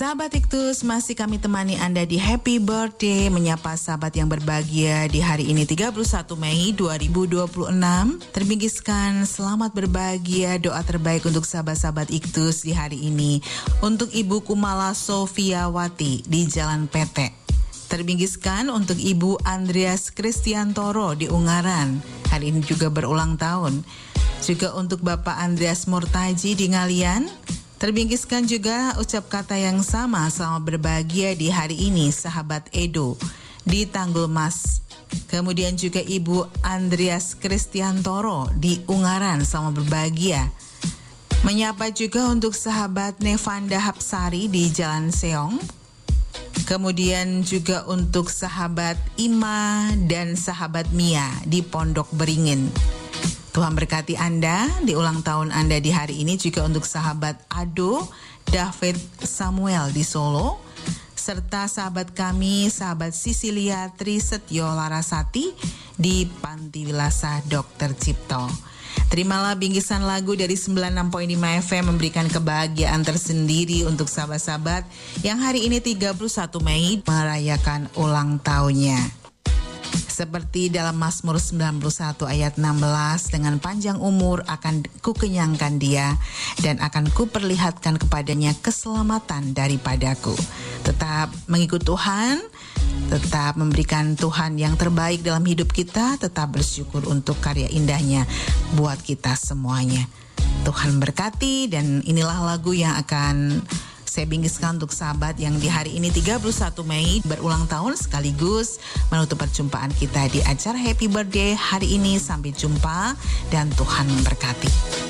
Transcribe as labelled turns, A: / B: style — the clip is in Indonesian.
A: Sahabat Iktus, masih kami temani Anda di Happy Birthday, menyapa sahabat yang berbahagia di hari ini 31 Mei 2026. Terbingkiskan selamat berbahagia, doa terbaik untuk sahabat-sahabat Iktus di hari ini. Untuk Ibu Kumala Sofiawati di Jalan PT. Terbingkiskan untuk Ibu Andreas Kristiantoro di Ungaran, hari ini juga berulang tahun. Juga untuk Bapak Andreas Murtaji di Ngalian. Terbingkiskan juga ucap kata yang sama selamat berbahagia di hari ini sahabat Edo di Tanggul Mas. Kemudian juga Ibu Andreas Kristiantoro di Ungaran selamat berbahagia. Menyapa juga untuk sahabat Nevanda Hapsari di Jalan Seong. Kemudian juga untuk sahabat Ima dan sahabat Mia di Pondok Beringin. Tuhan berkati Anda di ulang tahun Anda di hari ini, juga untuk sahabat Ado, David Samuel di Solo, serta sahabat kami, sahabat Sisilia Trisetyo Larasati di Panti Wilasa Dr. Cipto. Terimalah bingkisan lagu dari 96.5 FM memberikan kebahagiaan tersendiri untuk sahabat-sahabat yang hari ini 31 Mei merayakan ulang tahunnya. Seperti dalam Mazmur 91 ayat 16, dengan panjang umur akan kukenyangkan dia dan akan kuperlihatkan kepadanya keselamatan daripadaku. Tetap mengikut Tuhan, tetap memberikan Tuhan yang terbaik dalam hidup kita, tetap bersyukur untuk karya indahnya buat kita semuanya. Tuhan berkati, dan inilah lagu yang akan saya bingkiskan untuk sahabat yang di hari ini 31 Mei berulang tahun, sekaligus menutup perjumpaan kita di acara Happy Birthday hari ini. Sampai jumpa dan Tuhan memberkati.